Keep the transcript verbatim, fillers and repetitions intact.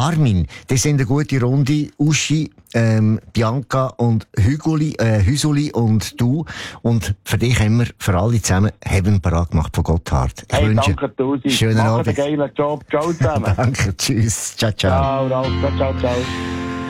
Armin, das sind eine gute Runde. Uschi, ähm, Bianca und Hüguli, äh, Hüsuli und du. Und für dich haben wir, für alle zusammen, Heaven parat gemacht von Gotthard. Ich hey, wünsche danke, Tusi. schönen Macht Abend. einen geilen Job. Ciao zusammen. Danke, tschüss. Ciao, ciao. Ciao, Ralf. Ciao, ciao, ciao.